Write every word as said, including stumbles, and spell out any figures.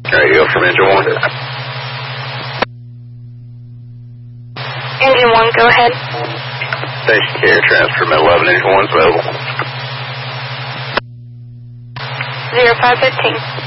Radio from Engine one. Engine one, go ahead. Station carrier transfer from eleven, Engine one's available. zero five fifteen.